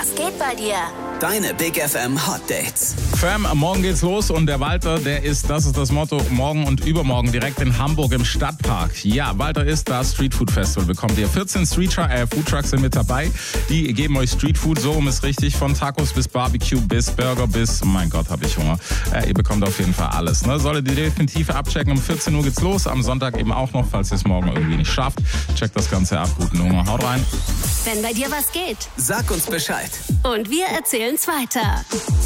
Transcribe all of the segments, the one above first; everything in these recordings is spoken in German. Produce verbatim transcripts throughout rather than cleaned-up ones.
Was geht bei dir? Deine Big F M Hot Dates. Fam, morgen geht's los und der Walter, der ist, das ist das Motto, morgen und übermorgen direkt in Hamburg im Stadtpark. Ja, Walter ist da, Street Food Festival bekommt ihr. vierzehn Street äh, Food Trucks sind mit dabei. Die geben euch Street Food, so rum ist richtig, von Tacos bis Barbecue bis Burger bis, mein Gott, hab ich Hunger. Äh, ihr bekommt auf jeden Fall alles. Ne? Solltet ihr definitiv abchecken, um vierzehn Uhr geht's los. Am Sonntag eben auch noch, falls ihr es morgen irgendwie nicht schafft. Checkt das Ganze ab, guten Hunger, haut rein. Wenn bei dir was geht. Sag uns Bescheid. Und wir erzählen's weiter.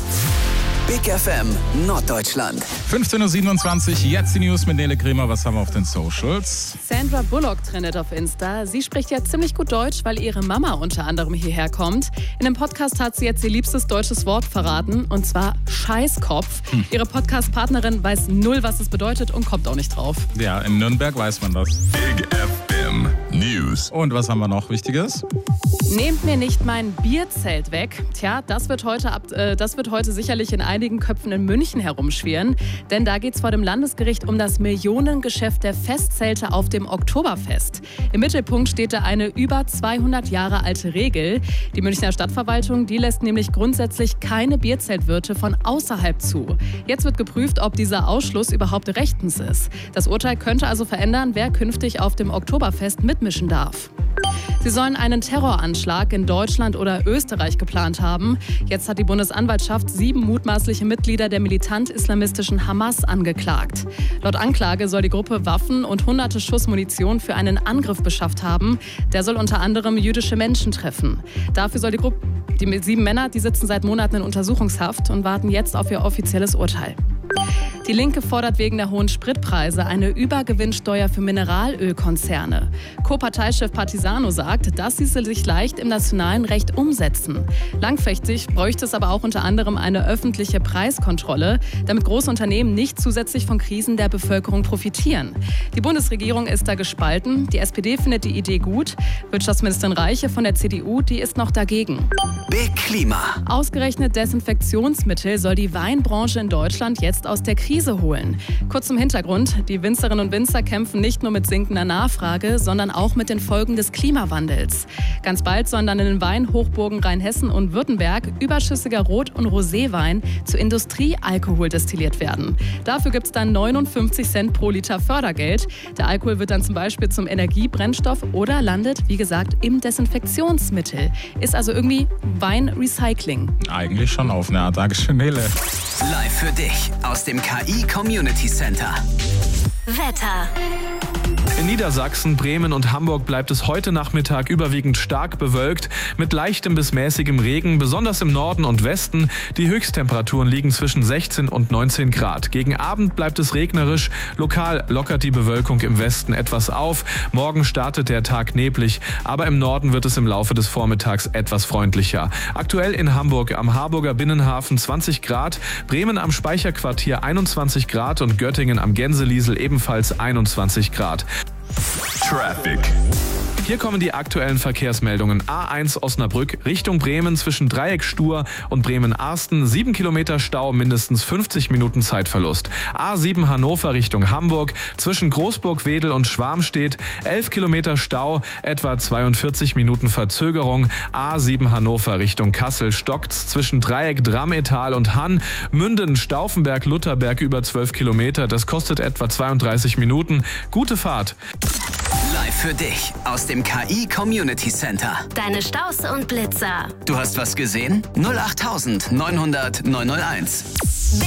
Big F M Norddeutschland. fünfzehn Uhr siebenundzwanzig, jetzt die News mit Nele Kremer. Was haben wir auf den Socials? Sandra Bullock trendet auf Insta. Sie spricht ja ziemlich gut Deutsch, weil ihre Mama unter anderem hierher kommt. In dem Podcast hat sie jetzt ihr liebstes deutsches Wort verraten, und zwar Scheißkopf. Hm. Ihre Podcast-Partnerin weiß null, was es bedeutet und kommt auch nicht drauf. Ja, in Nürnberg weiß man das. Big F M News. Und was haben wir noch Wichtiges? Nehmt mir nicht mein Bierzelt weg. Tja, das wird heute, ab, äh, das wird heute sicherlich in einigen Köpfen in München herumschwirren. Denn da geht es vor dem Landesgericht um das Millionengeschäft der Festzelte auf dem Oktoberfest. Im Mittelpunkt steht da eine über zweihundert Jahre alte Regel. Die Münchner Stadtverwaltung, die lässt nämlich grundsätzlich keine Bierzeltwirte von außerhalb zu. Jetzt wird geprüft, ob dieser Ausschluss überhaupt rechtens ist. Das Urteil könnte also verändern, wer künftig auf dem Oktoberfest mitmischen darf. Sie sollen einen Terroranschlag in Deutschland oder Österreich geplant haben. Jetzt hat die Bundesanwaltschaft sieben mutmaßliche Mitglieder der militant-islamistischen Hamas angeklagt. Laut Anklage soll die Gruppe Waffen und hunderte Schuss Munition für einen Angriff beschafft haben. Der soll unter anderem jüdische Menschen treffen. Dafür soll die Gruppe, die sieben Männer, die sitzen seit Monaten in Untersuchungshaft und warten jetzt auf ihr offizielles Urteil. Die Linke fordert wegen der hohen Spritpreise eine Übergewinnsteuer für Mineralölkonzerne. Co-Parteichef Partisano sagt, dass sie sich leicht im nationalen Recht umsetzen. Langfristig bräuchte es aber auch unter anderem eine öffentliche Preiskontrolle, damit große Unternehmen nicht zusätzlich von Krisen der Bevölkerung profitieren. Die Bundesregierung ist da gespalten. Die S P D findet die Idee gut. Wirtschaftsministerin Reiche von der C D U, die ist noch dagegen. Big Klima. Ausgerechnet Desinfektionsmittel soll die Weinbranche in Deutschland jetzt aus der Krise holen. Kurz zum Hintergrund: Die Winzerinnen und Winzer kämpfen nicht nur mit sinkender Nachfrage, sondern auch mit den Folgen des Klimawandels. Ganz bald sollen dann in den Weinhochburgen Rheinhessen und Württemberg überschüssiger Rot- und Roséwein zu Industriealkohol destilliert werden. Dafür gibt es dann neunundfünfzig Cent pro Liter Fördergeld. Der Alkohol wird dann zum Beispiel zum Energiebrennstoff oder landet, wie gesagt, im Desinfektionsmittel. Ist also irgendwie Weinrecycling. Eigentlich schon auf eine Art. Dankeschön, Nele. Live für dich aus dem K I Community Center. Wetter. In Niedersachsen, Bremen und Hamburg bleibt es heute Nachmittag überwiegend stark bewölkt mit leichtem bis mäßigem Regen, besonders im Norden und Westen. Die Höchsttemperaturen liegen zwischen sechzehn und neunzehn Grad. Gegen Abend bleibt es regnerisch. Lokal lockert die Bewölkung im Westen etwas auf. Morgen startet der Tag neblig, aber im Norden wird es im Laufe des Vormittags etwas freundlicher. Aktuell in Hamburg am Harburger Binnenhafen zwanzig Grad, Bremen am Speicherquartier einundzwanzig Grad und Göttingen am Gänseliesel ebenfalls einundzwanzig Grad. Traffic. Hier kommen die aktuellen Verkehrsmeldungen. A eins Osnabrück Richtung Bremen zwischen Dreieck-Stur und Bremen-Arsten. sieben Kilometer Stau, mindestens fünfzig Minuten Zeitverlust. A sieben Hannover Richtung Hamburg zwischen Großburg-Wedel und Schwarmstedt. elf Kilometer Stau, etwa zweiundvierzig Minuten Verzögerung. A sieben Hannover Richtung Kassel stockt's zwischen Dreieck, Drammetal und Hann. Münden, Stauffenberg, Lutherberg über zwölf Kilometer. Das kostet etwa zweiunddreißig Minuten. Gute Fahrt. Live für dich aus dem K I Community Center. Deine Staus und Blitzer. Du hast was gesehen? null acht neunhundert neunhunderteins.